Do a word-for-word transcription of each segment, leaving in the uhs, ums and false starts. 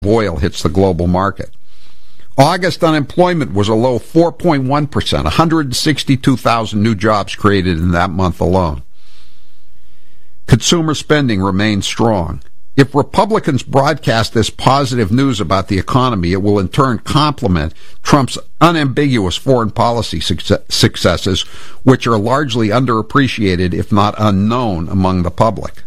oil hits the global market. August unemployment was a low four point one percent, one hundred sixty-two thousand new jobs created in that month alone. Consumer spending remains strong. If Republicans broadcast this positive news about the economy, it will in turn complement Trump's unambiguous foreign policy successes, which are largely underappreciated, if not unknown, among the public.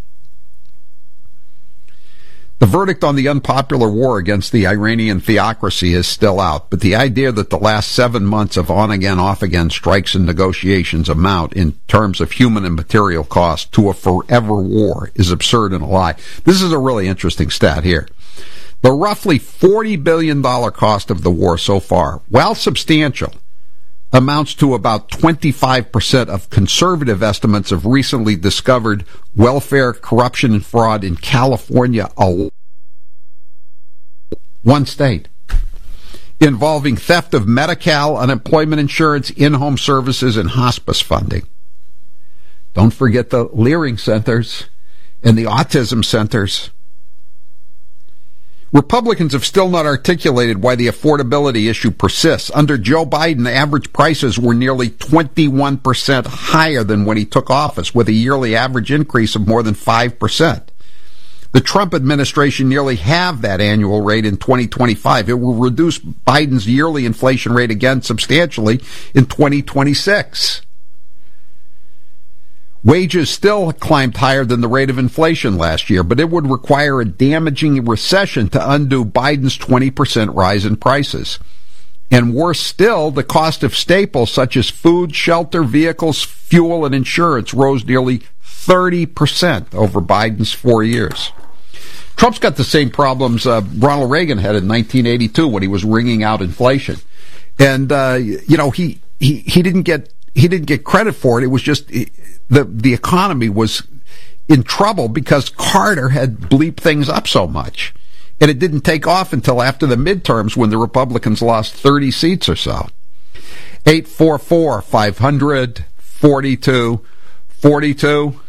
The verdict on the unpopular war against the Iranian theocracy is still out, but the idea that the last seven months of on-again, off-again strikes and negotiations amount, in terms of human and material cost, to a forever war is absurd and a lie. This is a really interesting stat here. The roughly forty billion dollars cost of the war so far, while substantial, amounts to about twenty-five percent of conservative estimates of recently discovered welfare, corruption, and fraud in California alone. One state. Involving theft of Medi-Cal, unemployment insurance, in-home services, and hospice funding. Don't forget the Leering centers and the autism centers. Republicans have still not articulated why the affordability issue persists. Under Joe Biden, the average prices were nearly twenty-one percent higher than when he took office, with a yearly average increase of more than five percent. The Trump administration nearly halved that annual rate in twenty twenty-five. It will reduce Biden's yearly inflation rate again substantially in twenty twenty-six. Wages still climbed higher than the rate of inflation last year, but it would require a damaging recession to undo Biden's twenty percent rise in prices. And worse still, the cost of staples such as food, shelter, vehicles, fuel, and insurance rose nearly thirty percent over Biden's four years. Trump's got the same problems uh, Ronald Reagan had in nineteen eighty-two when he was wringing out inflation. And, uh, you know, he, he, he didn't get he didn't get credit for it. It was just the the economy was in trouble because Carter had bleeped things up so much. And it didn't take off until after the midterms when the Republicans lost thirty seats or so. eight four four, five hundred, forty-two forty-two.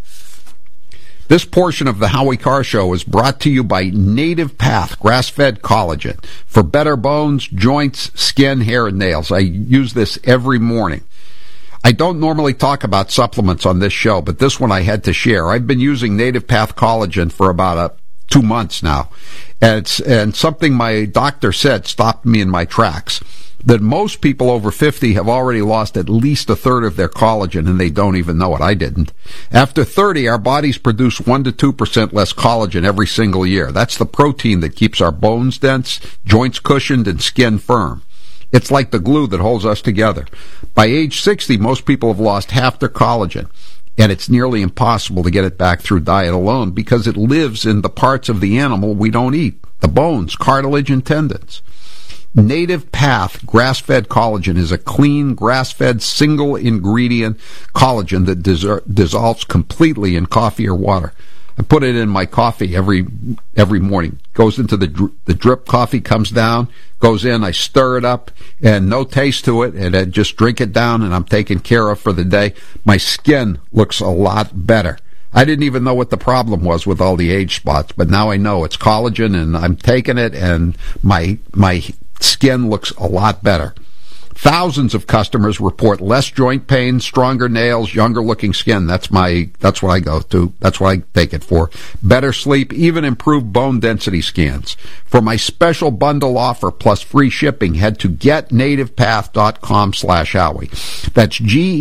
This portion of the Howie Carr Show is brought to you by Native Path grass-fed collagen for better bones, joints, skin, hair, and nails. I use this every morning. I don't normally talk about supplements on this show, but this one I had to share. I've been using Native Path collagen for about a, two months now, and, it's, and something my doctor said stopped me in my tracks, that most people over fifty have already lost at least a third of their collagen, and they don't even know it. I didn't. After thirty, our bodies produce one to two percent less collagen every single year. That's the protein that keeps our bones dense, joints cushioned, and skin firm. It's like the glue that holds us together. By age sixty, most people have lost half their collagen, and it's nearly impossible to get it back through diet alone because it lives in the parts of the animal we don't eat, the bones, cartilage, and tendons. Native Path grass-fed collagen is a clean, grass-fed, single-ingredient collagen that dis- dissolves completely in coffee or water. I put it in my coffee every every morning. Goes into the dr- the drip coffee, comes down, goes in, I stir it up, and no taste to it, and I just drink it down, and I'm taken care of for the day. My skin looks a lot better. I didn't even know what the problem was with all the age spots, but now I know it's collagen, and I'm taking it, and my my skin looks a lot better. Thousands of customers report less joint pain, stronger nails, younger looking skin. That's my, that's what I go to. That's what I take it for. Better sleep, even improved bone density scans. For my special bundle offer plus free shipping, head to getnativepath.com slash Howie. That's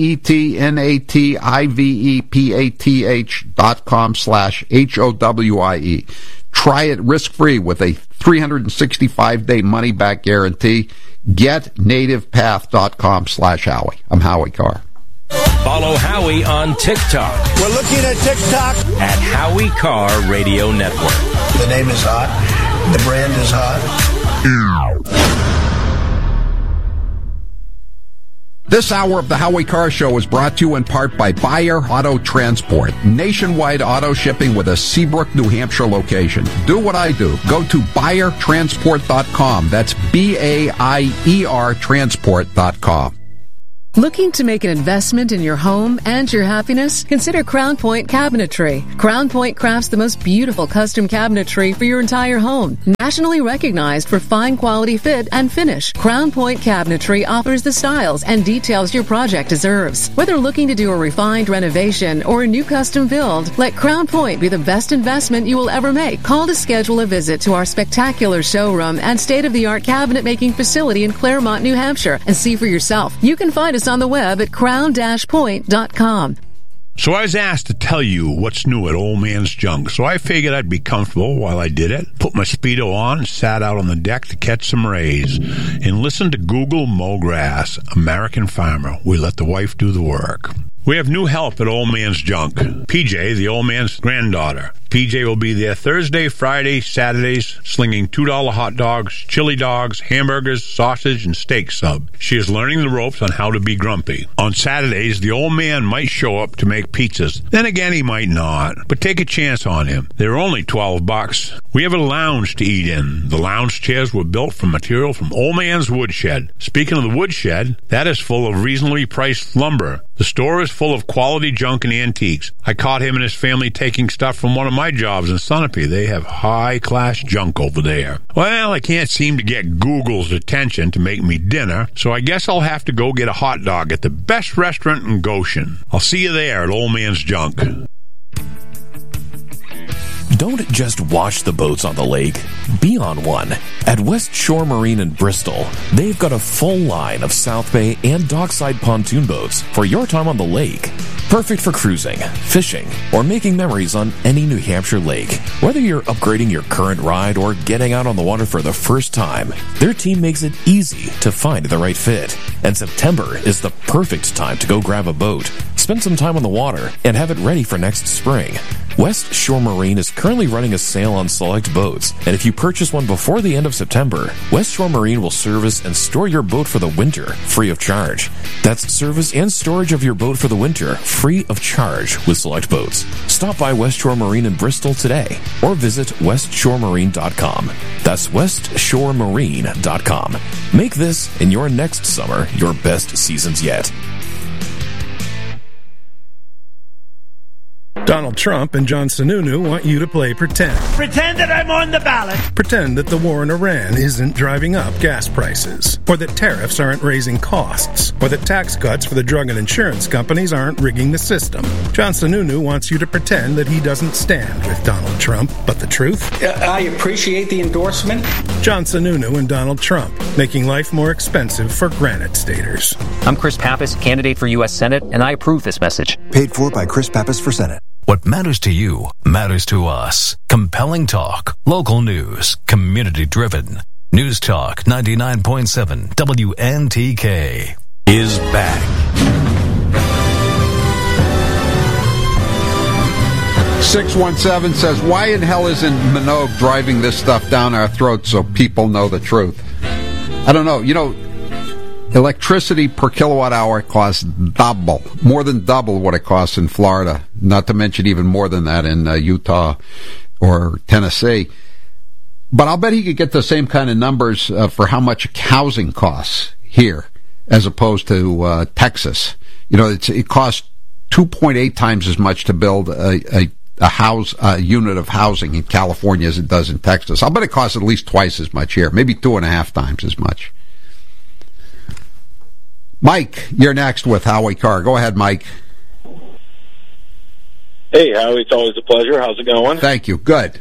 G-E-T-N-A-T-I-V-E-P-A-T-H dot com slash H O W I E. Try it risk-free with a three hundred sixty-five day money-back guarantee. GetNativePath.com slash Howie. I'm Howie Carr. Follow Howie on TikTok. We're looking at TikTok. At Howie Carr Radio Network. The name is hot. The brand is hot. This hour of the Howie Carr Show is brought to you in part by Bayer Auto Transport. Nationwide auto shipping with a Seabrook, New Hampshire location. Do what I do. Go to Bayer Transport dot com. That's B A I E R Transport dot com. Looking to make an investment in your home and your happiness? Consider Crown Point Cabinetry. Crown Point crafts the most beautiful custom cabinetry for your entire home. Nationally recognized for fine quality fit and finish, Crown Point Cabinetry offers the styles and details your project deserves. Whether looking to do a refined renovation or a new custom build, let Crown Point be the best investment you will ever make. Call to schedule a visit to our spectacular showroom and state-of-the-art cabinet making facility in Claremont, New Hampshire, and see for yourself. You can find us on the web at crown dash point dot com. So I was asked to tell you what's new at Old Man's Junk, so I figured I'd be comfortable while I did it, put my Speedo on, and sat out on the deck to catch some rays, and listen to Google Mowgrass, American Farmer. We let the wife do the work. We have new help at Old Man's Junk. P J, the old man's granddaughter. P J will be there Thursday, Friday, Saturdays, slinging two dollar hot dogs, chili dogs, hamburgers, sausage, and steak sub. She is learning the ropes on how to be grumpy. On Saturdays, the old man might show up to make pizzas. Then again, he might not. But take a chance on him. They're only twelve bucks. We have a lounge to eat in. The lounge chairs were built from material from Old Man's Woodshed. Speaking of the woodshed, that is full of reasonably priced lumber. The store is full of quality junk and antiques. I caught him and his family taking stuff from one of my jobs in Sunapee. They have high-class junk over there. Well, I can't seem to get Google's attention to make me dinner, so I guess I'll have to go get a hot dog at the best restaurant in Goshen. I'll see you there at Old Man's Junk. Don't just watch the boats on the lake. Be on one. At West Shore Marine in Bristol, they've got a full line of South Bay and dockside pontoon boats for your time on the lake. Perfect for cruising, fishing, or making memories on any New Hampshire lake. Whether you're upgrading your current ride or getting out on the water for the first time, their team makes it easy to find the right fit. And September is the perfect time to go grab a boat, spend some time on the water, and have it ready for next spring. West Shore Marine is currently running a sale on select boats, and if you purchase one before the end of September, West Shore Marine will service and store your boat for the winter, free of charge. That's service and storage of your boat for the winter, free of charge with select boats. Stop by West Shore Marine in Bristol today, or visit west shore marine dot com. That's west shore marine dot com. Make this and your next summer your best seasons yet. Donald Trump and John Sununu want you to play pretend. Pretend that I'm on the ballot. Pretend that the war in Iran isn't driving up gas prices, or that tariffs aren't raising costs, or that tax cuts for the drug and insurance companies aren't rigging the system. John Sununu wants you to pretend that he doesn't stand with Donald Trump, but the truth? Uh, I appreciate the endorsement. John Sununu and Donald Trump, making life more expensive for Granite Staters. I'm Chris Pappas, candidate for U S Senate, and I approve this message. Paid for by Chris Pappas for Senate. What matters to you matters to us. Compelling talk, local news, community driven. News Talk ninety-nine point seven W N T K is back. six one seven says, why in hell isn't Minogue driving this stuff down our throats so people know the truth? I don't know. You know, electricity per kilowatt hour costs double, more than double what it costs in Florida, not to mention even more than that in uh, Utah or Tennessee. But I'll bet he could get the same kind of numbers uh, for how much housing costs here as opposed to uh, Texas. You know, it's, it costs two point eight times as much to build a, a, a house, a unit of housing in California as it does in Texas. I'll bet it costs at least twice as much here, maybe two and a half times as much. Mike, you're next with Howie Carr. Go ahead, Mike. Hey, Howie, it's always a pleasure. How's it going? Thank you. Good.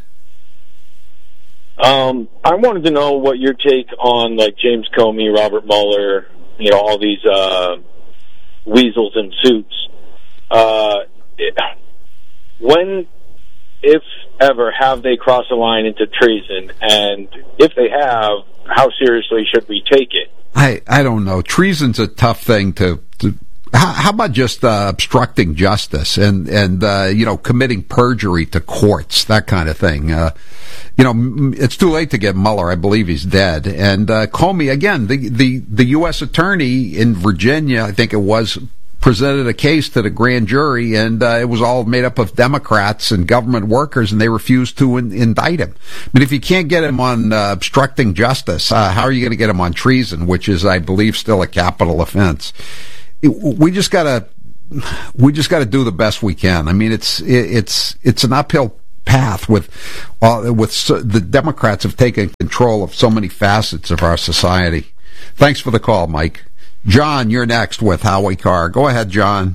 Um, I wanted to know what your take on, like, James Comey, Robert Mueller, you know, all these uh, weasels in suits. Uh, it, when, if ever, have they crossed a line into treason? And if they have, how seriously should we take it? I, I don't know. Treason's a tough thing to, to how, how about just uh, obstructing justice and, and uh, you know, committing perjury to courts, that kind of thing. Uh, you know, it's too late to get Mueller. I believe he's dead. And uh, Comey, again, the, the, the U S attorney in Virginia, I think it was, presented a case to the grand jury, and uh, it was all made up of Democrats and government workers, and they refused to in- indict him. But if you can't get him on uh, obstructing justice, uh, how are you going to get him on treason, which is, I believe, still a capital offense? we just gotta we just gotta do the best we can. I mean, it's it's it's an uphill path with uh, with so, the Democrats have taken control of so many facets of our society. Thanks for the call, Mike. John, you're next with Howie Carr. Go ahead, John.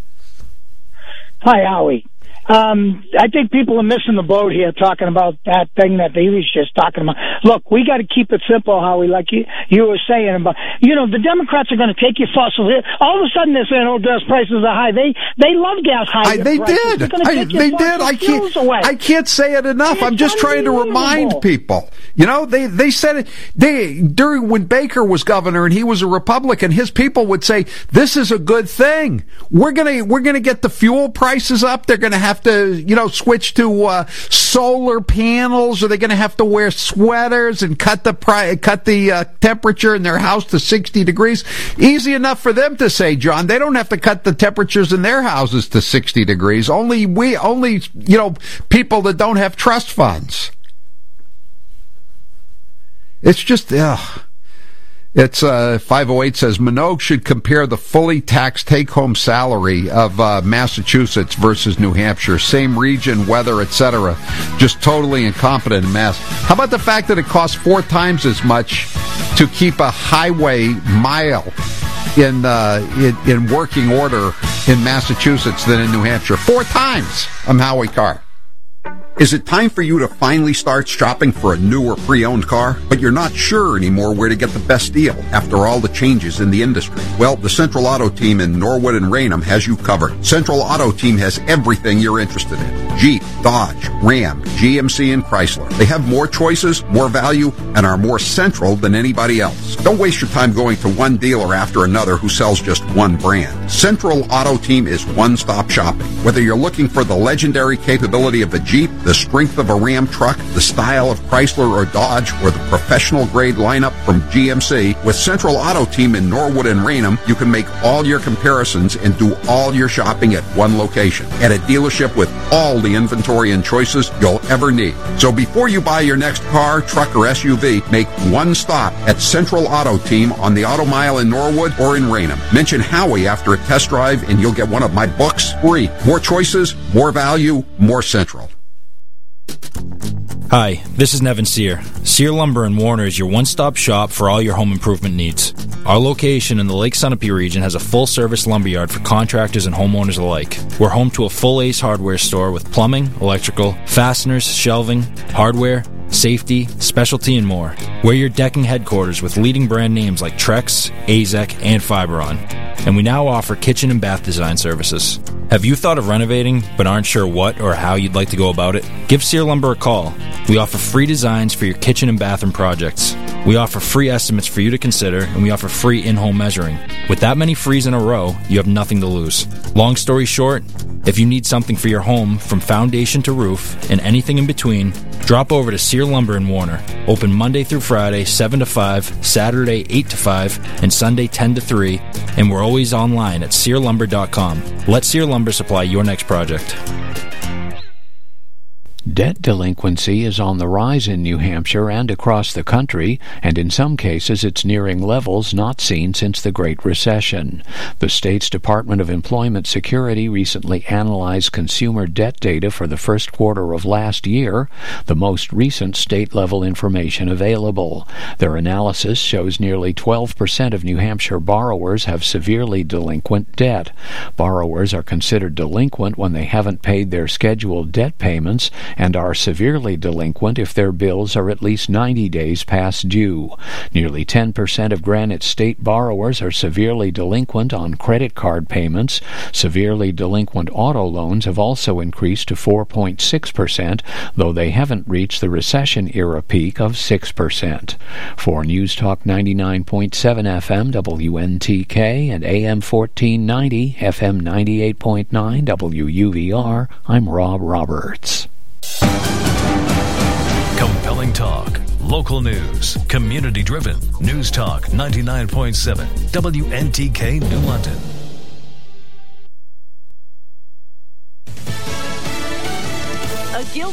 Hi, Howie. Um, I think people are missing the boat here talking about that thing that he was just talking about. Look, we got to keep it simple, Howie, like you, you were saying about, you know, the Democrats are going to take your fossil. All of a sudden they're saying, oh, gas prices are high. They, they love gas high. I, they prices. did. I, they did. I can't, away. I can't say it enough. It's I'm just trying to remind people. You know, they, they said it, they, during, when Baker was governor and he was a Republican, his people would say, this is a good thing. We're going to, we're going to get the fuel prices up. They're going to have to, you know, switch to, uh, solar panels. Are they going to have to wear sweaters and cut the pri- cut the, uh, temperature in their house to sixty degrees? Easy enough for them to say, John. They don't have to cut the temperatures in their houses to sixty degrees. Only we, only, you know, people that don't have trust funds. It's just, ugh. It's, uh, five oh eight says, Minogue should compare the fully taxed take-home salary of, uh, Massachusetts versus New Hampshire. Same region, weather, et cetera. Just totally incompetent in Mass. How about the fact that it costs four times as much to keep a highway mile in, uh, in, in working order in Massachusetts than in New Hampshire? Four times. I'm Howie Carr. Is it time for you to finally start shopping for a new or pre-owned car, but you're not sure anymore where to get the best deal after all the changes in the industry? Well, the Central Auto Team in Norwood and Raynham has you covered. Central Auto Team has everything you're interested in. Jeep, Dodge, Ram, G M C, and Chrysler. They have more choices, more value, and are more central than anybody else. Don't waste your time going to one dealer after another who sells just one brand. Central Auto Team is one-stop shopping. Whether you're looking for the legendary capability of a Jeep, the strength of a Ram truck, the style of Chrysler or Dodge, or the professional-grade lineup from G M C, with Central Auto Team in Norwood and Raynham, you can make all your comparisons and do all your shopping at one location, at a dealership with all the inventory and choices you'll ever need. So before you buy your next car, truck, or S U V, make one stop at Central Auto Team on the Auto Mile in Norwood or in Raynham. Mention Howie after a test drive and you'll get one of my books free. More choices, more value, more Central. Hi, this is Nevin Sear. Sear Lumber and Warner is your one-stop shop for all your home improvement needs. Our location in the Lake Sunapee region has a full-service lumberyard for contractors and homeowners alike. We're home to a full Ace Hardware store with plumbing, electrical, fasteners, shelving, hardware, safety, specialty, and more. We're your decking headquarters with leading brand names like Trex, Azek, and Fiberon. And we now offer kitchen and bath design services. Have you thought of renovating but aren't sure what or how you'd like to go about it? Give Sear Lumber a call. We offer free designs for your kitchen and bathroom projects. We offer free estimates for you to consider, and we offer free in-home measuring. With that many frees in a row, you have nothing to lose. Long story short, if you need something for your home from foundation to roof and anything in between, drop over to Sear Lumber and Warner. Open Monday through Friday, seven to five, Saturday, eight to five, and Sunday, ten to three, and we're always online at sear lumber dot com. Let Sear Lumber supply your next project. Debt delinquency is on the rise in New Hampshire and across the country, and in some cases it's nearing levels not seen since the Great Recession. The state's Department of Employment Security recently analyzed consumer debt data for the first quarter of last year, the most recent state-level information available. Their analysis shows nearly twelve percent of New Hampshire borrowers have severely delinquent debt. Borrowers are considered delinquent when they haven't paid their scheduled debt payments and are severely delinquent if their bills are at least ninety days past due. Nearly ten percent of Granite State borrowers are severely delinquent on credit card payments. Severely delinquent auto loans have also increased to four point six percent, though they haven't reached the recession-era peak of six percent. For News Talk ninety-nine point seven F M W N T K and A M fourteen ninety F M ninety-eight point nine W U V R, I'm Rob Roberts. Compelling talk, local news, community-driven. News Talk ninety-nine point seven W N T K New London. A guilty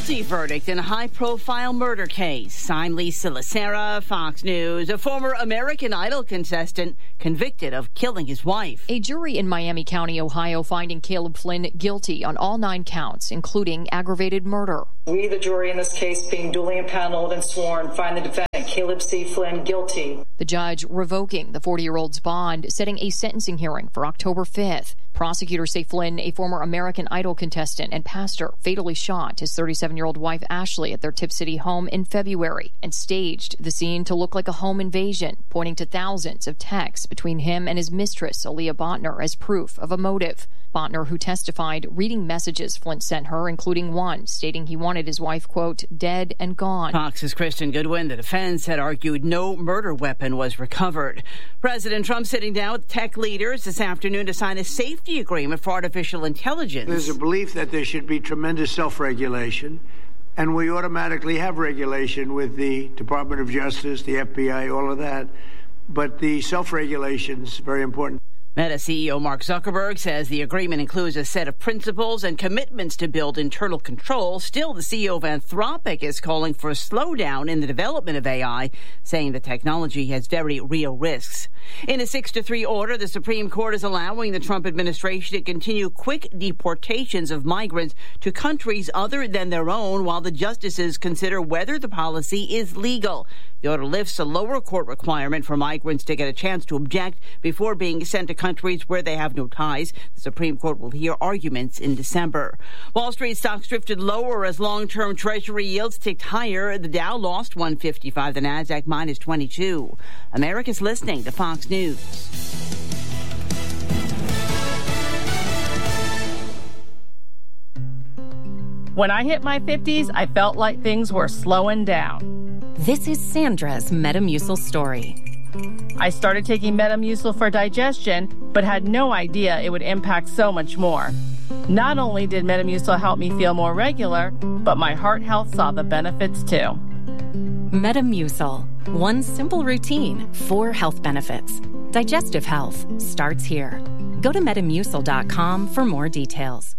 Guilty verdict in a high-profile murder case. I'm Lisa Lacera, Fox News. A former American Idol contestant convicted of killing his wife. A jury in Miami County, Ohio, finding Caleb Flynn guilty on all nine counts, including aggravated murder. We, the jury in this case, being duly impaneled and sworn, find the defendant, Caleb C. Flynn, guilty. The judge revoking the forty-year-old's bond, setting a sentencing hearing for October fifth. Prosecutors say Flynn, a former American Idol contestant and pastor, fatally shot his thirty-seven-year-old wife Ashley at their Tip City home in February and staged the scene to look like a home invasion, pointing to thousands of texts between him and his mistress, Aaliyah Botner, as proof of a motive. Botner, who testified, reading messages Flynn sent her, including one stating he wanted his wife, quote, dead and gone. Fox's Kristen Goodwin, the defense, had argued no murder weapon was recovered. President Trump sitting down with tech leaders this afternoon to sign a safety agreement for artificial intelligence. There's a belief that there should be tremendous self-regulation, and we automatically have regulation with the Department of Justice, the F B I, all of that. But the self-regulation is very important. Meta C E O Mark Zuckerberg says the agreement includes a set of principles and commitments to build internal control. Still, the C E O of Anthropic is calling for a slowdown in the development of A I, saying the technology has very real risks. In a six to three order, the Supreme Court is allowing the Trump administration to continue quick deportations of migrants to countries other than their own while the justices consider whether the policy is legal. The order lifts a lower court requirement for migrants to get a chance to object before being sent to countries where they have no ties. The Supreme Court will hear arguments in December. Wall Street stocks drifted lower as long-term Treasury yields ticked higher. The Dow lost one fifty-five, the Nasdaq minus twenty-two. America's listening to Fox News. When I hit my fifties, I felt like things were slowing down. This is Sandra's Metamucil story. I started taking Metamucil for digestion, but had no idea it would impact so much more. Not only did Metamucil help me feel more regular, but my heart health saw the benefits too. Metamucil. One simple routine, four health benefits. Digestive health starts here. Go to metamucil dot com for more details.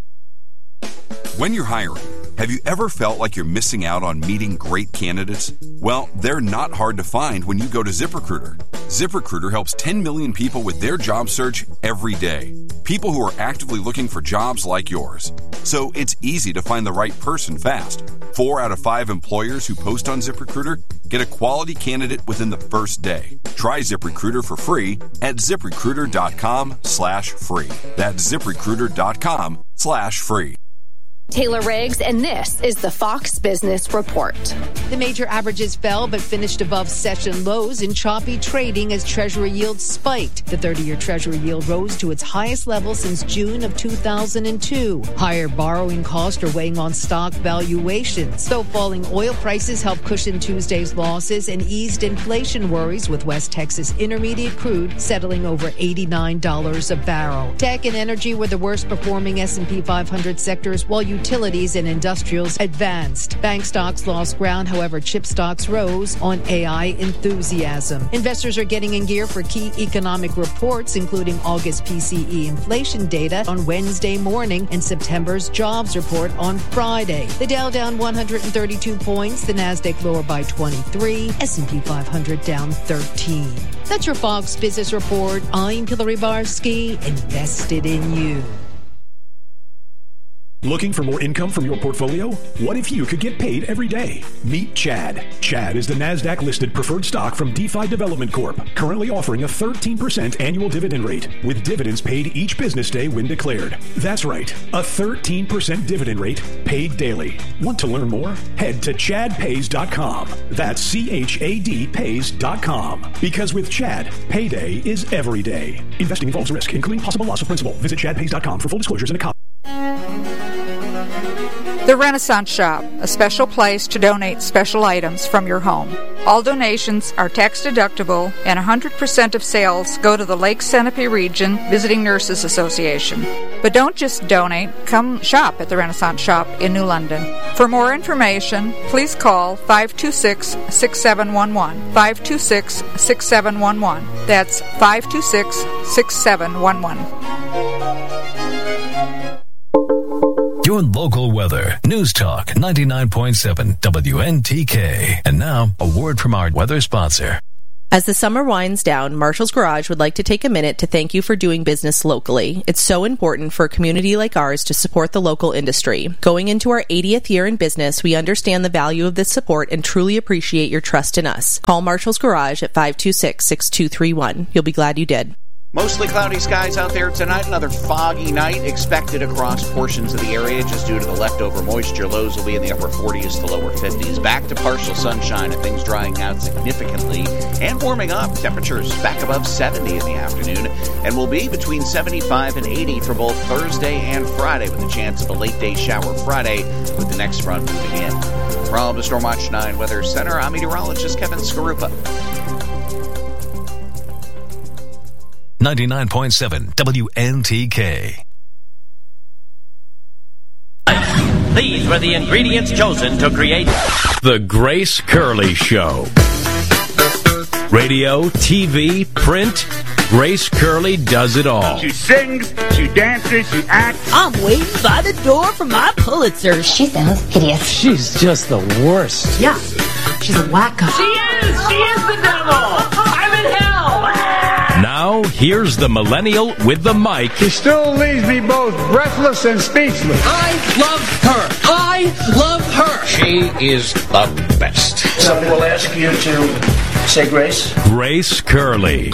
When you're hiring, have you ever felt like you're missing out on meeting great candidates? Well, they're not hard to find when you go to ZipRecruiter. ZipRecruiter helps ten million people with their job search every day. People who are actively looking for jobs like yours. So it's easy to find the right person fast. Four out of five employers who post on ZipRecruiter get a quality candidate within the first day. Try ZipRecruiter for free at ZipRecruiter.com slash free. That's ZipRecruiter.com slash free. Taylor Riggs, and this is the Fox Business Report. The major averages fell but finished above session lows in choppy trading as Treasury yields spiked. The thirty-year Treasury yield rose to its highest level since June of two thousand two. Higher borrowing costs are weighing on stock valuations, though falling oil prices helped cushion Tuesday's losses and eased inflation worries, with West Texas Intermediate crude settling over eighty-nine dollars a barrel. Tech and energy were the worst performing S and P five hundred sectors, while utilities and industrials advanced. Bank stocks lost ground, however, chip stocks rose on A I enthusiasm. Investors are getting in gear for key economic reports, including August P C E inflation data on Wednesday morning and September's jobs report on Friday. The Dow down one hundred thirty-two points, the Nasdaq lower by twenty-three, S and P five hundred down thirteen. That's your Fox Business Report. I'm Hillary Barsky, invested in you. Looking for more income from your portfolio? What if you could get paid every day? Meet Chad. Chad is the NASDAQ-listed preferred stock from DeFi Development Corp, currently offering a thirteen percent annual dividend rate, with dividends paid each business day when declared. That's right, a thirteen percent dividend rate paid daily. Want to learn more? Head to chad pays dot com. That's C H A D pays dot com. Because with Chad, payday is every day. Investing involves risk, including possible loss of principal. Visit chad pays dot com for full disclosures and a copy. The Renaissance Shop, a special place to donate special items from your home. All donations are tax deductible, and one hundred percent of sales go to the Lake Sanapee Region Visiting Nurses Association. But don't just donate, come shop at the Renaissance Shop in New London. For more information, please call five two six, six seven one one, five two six, six seven one one. That's five two six, six seven one one. your local weather. News Talk ninety-nine point seven W N T K. And now, a word from our weather sponsor. As the summer winds down, Marshall's Garage would like to take a minute to thank you for doing business locally. It's so important for a community like ours to support the local industry. Going into our eightieth year in business, we understand the value of this support and truly appreciate your trust in us. Call Marshall's Garage at five two six, six two three one. You'll be glad you did. Mostly cloudy skies out there tonight. Another foggy night expected across portions of the area just due to the leftover moisture. Lows will be in the upper forties to lower fifties. Back to partial sunshine and things drying out significantly and warming up. Temperatures back above seventy in the afternoon and will be between seventy-five and eighty for both Thursday and Friday with a chance of a late day shower Friday with the next front moving in. From the Stormwatch nine Weather Center, I'm meteorologist Kevin Skarupa. ninety-nine point seven W N T K. These were the ingredients chosen to create The Grace Curley Show. Radio, T V, print, Grace Curley does it all. She sings, she dances, she acts. I'm waiting by the door for my Pulitzer. She sounds hideous. She's just the worst. Yeah, she's a wacko. She is! She is the devil! I'm in hell! Now, here's the millennial with the mic. She still leaves me both breathless and speechless. I love her. I love her. She is the best. Somebody will ask you to say grace. Grace Curley.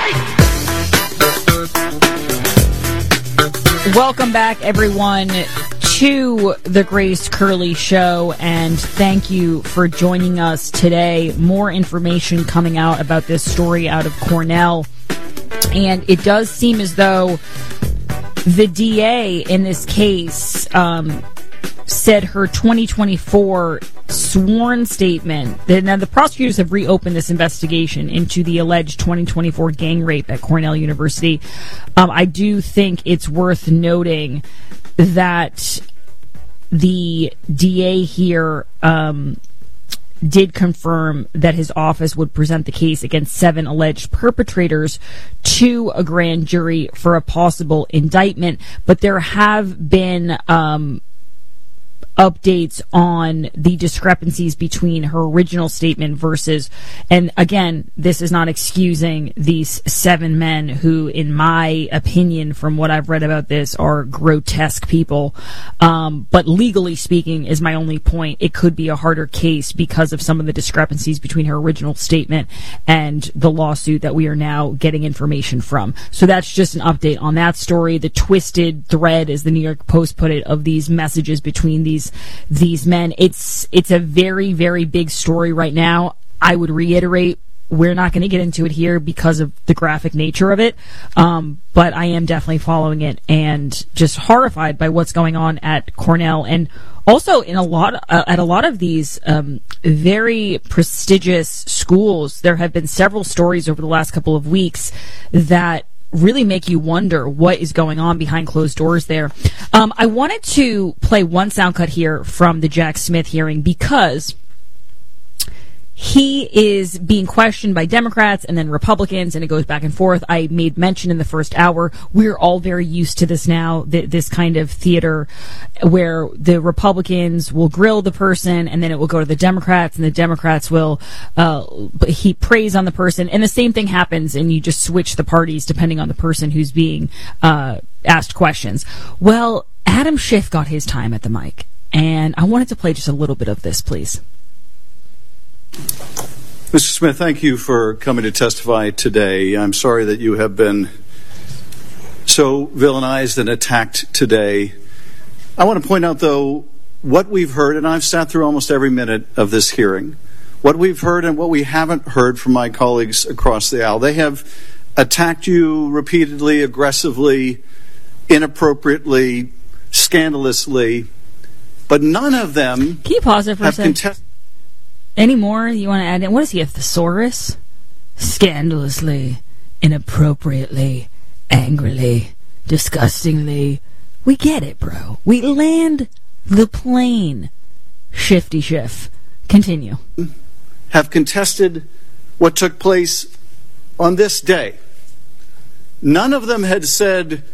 Welcome back, everyone, to the Grace Curley Show, and thank you for joining us today. More information coming out about this story out of Cornell, and it does seem as though the D A in this case um, said her twenty twenty-four sworn statement. Now, the prosecutors have reopened this investigation into the alleged twenty twenty-four gang rape at Cornell University. Um, I do think it's worth noting that the D A here um, did confirm that his office would present the case against seven alleged perpetrators to a grand jury for a possible indictment. But there have been um, updates on the discrepancies between her original statement versus, and again, this is not excusing these seven men who, in my opinion, from what I've read about this, are grotesque people. Um, but legally speaking is my only point. It could be a harder case because of some of the discrepancies between her original statement and the lawsuit that we are now getting information from. So that's just an update on that story. The twisted thread, as the New York Post put it, of these messages between these these men. It's it's a very, very big story right now. I would reiterate, we're not going to get into it here because of the graphic nature of it, um, but I am definitely following it and just horrified by what's going on at Cornell, and also in a lot uh, at a lot of these um, very prestigious schools. There have been several stories over the last couple of weeks that really make you wonder what is going on behind closed doors there. Um, I wanted to play one sound cut here from the Jack Smith hearing because he is being questioned by Democrats and then Republicans, and it goes back and forth. I made mention in the first hour, we're all very used to this now, th- this kind of theater where the Republicans will grill the person and then it will go to the Democrats, and the Democrats will uh, heap praise on the person. And the same thing happens, and you just switch the parties depending on the person who's being uh, asked questions. Well, Adam Schiff got his time at the mic, and I wanted to play just a little bit of this, please. Mister Smith, thank you for coming to testify today. I'm sorry that you have been so villainized and attacked today. I want to point out, though, what we've heard, and I've sat through almost every minute of this hearing, what we've heard and what we haven't heard from my colleagues across the aisle. They have attacked you repeatedly, aggressively, inappropriately, scandalously, but none of them Can you pause it for have a second? contested. Any more you want to add in? What is he, a thesaurus? Scandalously, inappropriately, angrily, disgustingly. We get it, bro. We land the plane. Shifty Schiff. Continue. Have contested what took place on this day. None of them had said,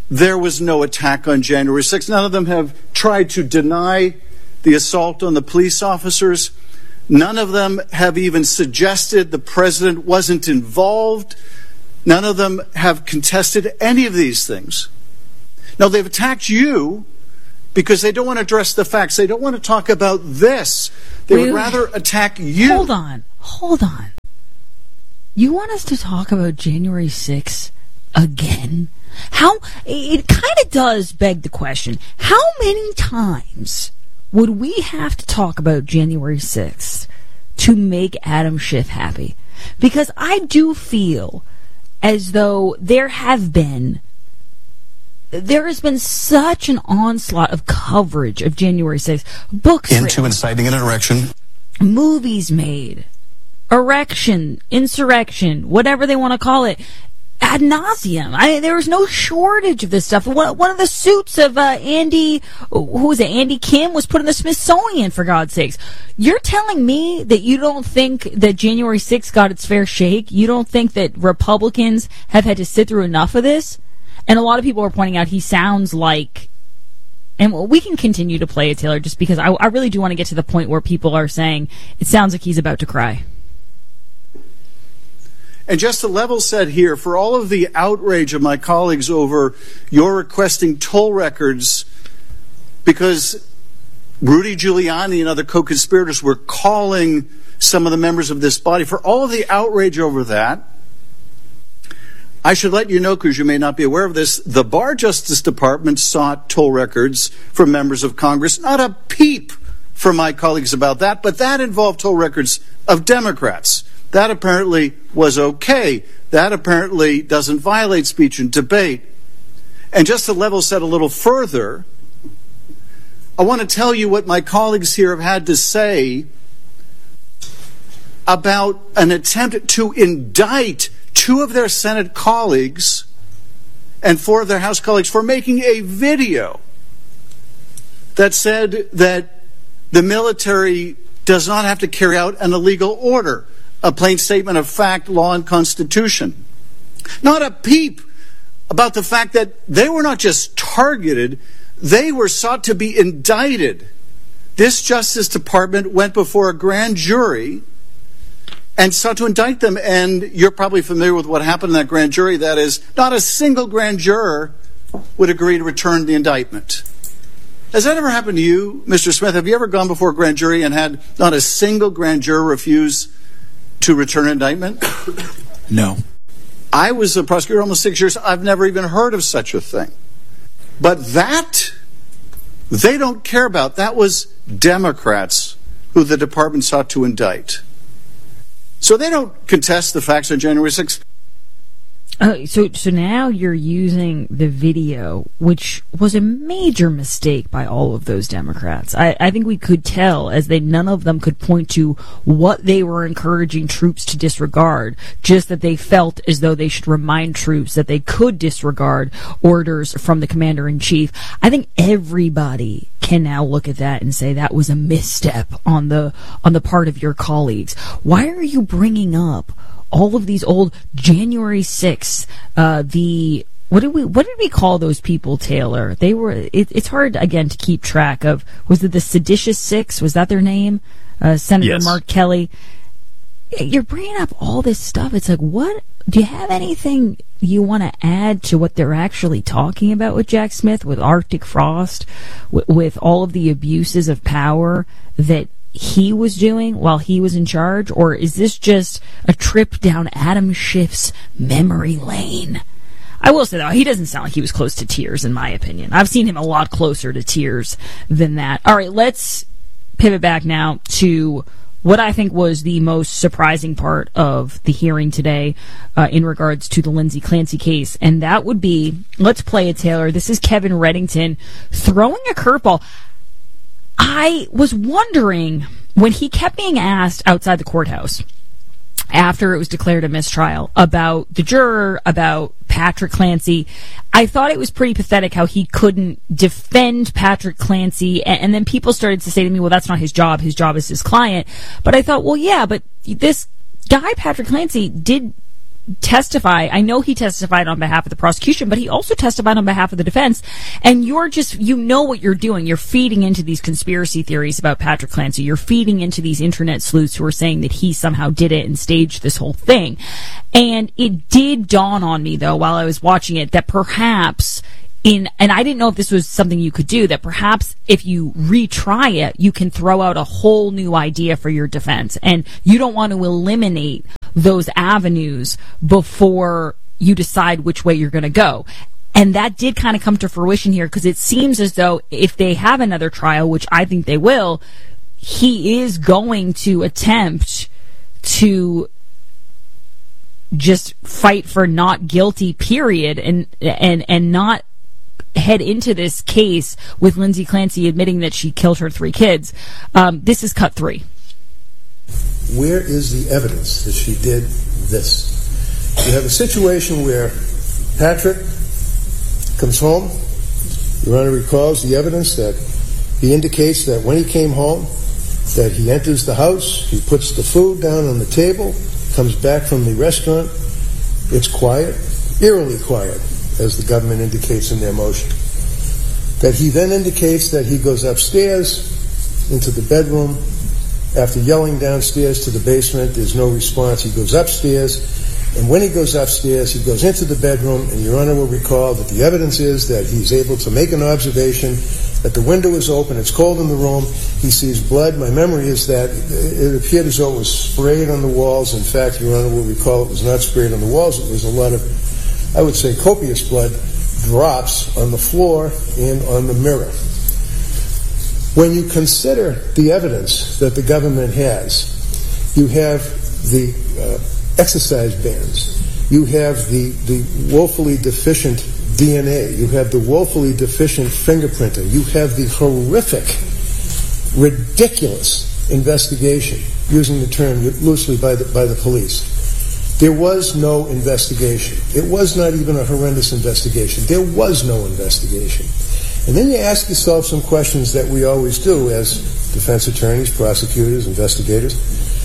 there was no attack on January sixth. None of them have tried to deny the assault on the police officers. None of them have even suggested the president wasn't involved. None of them have contested any of these things. Now, they've attacked you because they don't want to address the facts. They don't want to talk about this. They Wait, would rather attack you. Hold on. Hold on. You want us to talk about January sixth again? How? It kind of does beg the question. How many times would we have to talk about January sixth to make Adam Schiff happy? Because I do feel as though there have been, there has been such an onslaught of coverage of January sixth. Books into written, inciting an erection, movies made, erection, insurrection, whatever they want to call it, ad nauseum. I, there was no shortage of this stuff. One, one of the suits of uh, Andy, who was it, Andy Kim, was put in the Smithsonian, for God's sakes. You're telling me that you don't think that January sixth got its fair shake? You don't think that Republicans have had to sit through enough of this? And a lot of people are pointing out he sounds like, and we can continue to play it, Taylor, just because I, I really do want to get to the point where people are saying it sounds like he's about to cry. And just to level set here, for all of the outrage of my colleagues over your requesting toll records because Rudy Giuliani and other co-conspirators were calling some of the members of this body, for all of the outrage over that, I should let you know, because you may not be aware of this, the Barr Justice Department sought toll records from members of Congress. Not a peep from my colleagues about that, but that involved toll records of Democrats. That apparently was okay. That apparently doesn't violate speech and debate. And just to level set a little further, I want to tell you what my colleagues here have had to say about an attempt to indict two of their Senate colleagues and four of their House colleagues for making a video that said that the military does not have to carry out an illegal order, a plain statement of fact, law, and Constitution. Not a peep about the fact that they were not just targeted, they were sought to be indicted. This Justice Department went before a grand jury and sought to indict them, and you're probably familiar with what happened in that grand jury. That is, not a single grand juror would agree to return the indictment. Has that ever happened to you, Mister Smith? Have you ever gone before a grand jury and had not a single grand juror refuse to return an indictment? No. I was a prosecutor almost six years. I've never even heard of such a thing. But that, they don't care about. That was Democrats who the department sought to indict. So they don't contest the facts on January sixth. Uh, so, so now you're using the video, which was a major mistake by all of those Democrats. I, I think we could tell, as they none of them could point to what they were encouraging troops to disregard, just that they felt as though they should remind troops that they could disregard orders from the commander-in-chief. I think everybody can now look at that and say that was a misstep on the on the part of your colleagues. Why are you bringing up all of these old January sixth, uh, the, what did we, what did we call those people, Taylor? They were, it, it's hard, again, to keep track of, was it the Seditious Six? Was that their name? Uh, Senator yes. Mark Kelly. You're bringing up all this stuff. It's like, what, do you have anything you want to add to what they're actually talking about with Jack Smith, with Arctic Frost, with, with all of the abuses of power that he was doing while he was in charge? Or is this just a trip down Adam Schiff's memory lane? I will say, though, he doesn't sound like he was close to tears, in my opinion. I've seen him a lot closer to tears than that. All right, let's pivot back now to what I think was the most surprising part of the hearing today uh, in regards to the Lindsay Clancy case, and that would be, let's play it, Taylor. This is Kevin Reddington throwing a curveball. I was wondering, when he kept being asked outside the courthouse after it was declared a mistrial about the juror, about Patrick Clancy, I thought it was pretty pathetic how he couldn't defend Patrick Clancy, and, and then people started to say to me, well, that's not his job, his job is his client. But I thought, well, yeah, but this guy, Patrick Clancy, did testify. I know he testified on behalf of the prosecution, but he also testified on behalf of the defense. And you're just, you know what you're doing. You're feeding into these conspiracy theories about Patrick Clancy. You're feeding into these internet sleuths who are saying that he somehow did it and staged this whole thing. And it did dawn on me, though, while I was watching it, that perhaps in, and I didn't know if this was something you could do, that perhaps if you retry it, you can throw out a whole new idea for your defense. And you don't want to eliminate those avenues before you decide which way you're going to go. And that did kind of come to fruition here, because it seems as though if they have another trial, which I think they will, he is going to attempt to just fight for not guilty, period, and and and not head into this case with Lindsay Clancy admitting that she killed her three kids. Um, this is cut three. Where is the evidence that she did this? You have a situation where Patrick comes home. Your Honor recalls the evidence that he indicates that when he came home, that he enters the house, he puts the food down on the table, comes back from the restaurant. It's quiet, eerily quiet, as the government indicates in their motion. That he then indicates that he goes upstairs into the bedroom. After yelling downstairs to the basement, there's no response. He goes upstairs, and when he goes upstairs, he goes into the bedroom, and Your Honor will recall that the evidence is that he's able to make an observation that the window is open, it's cold in the room, he sees blood. My memory is that it appeared as though it was sprayed on the walls. In fact, Your Honor will recall it was not sprayed on the walls. It was a lot of, I would say, copious blood drops on the floor and on the mirror. When you consider the evidence that the government has, you have the uh, exercise bands, you have the, the woefully deficient D N A, you have the woefully deficient fingerprinting, you have the horrific, ridiculous investigation, using the term loosely by the, by the police. There was no investigation. It was not even a horrendous investigation. There was no investigation. And then you ask yourself some questions that we always do as defense attorneys, prosecutors, investigators.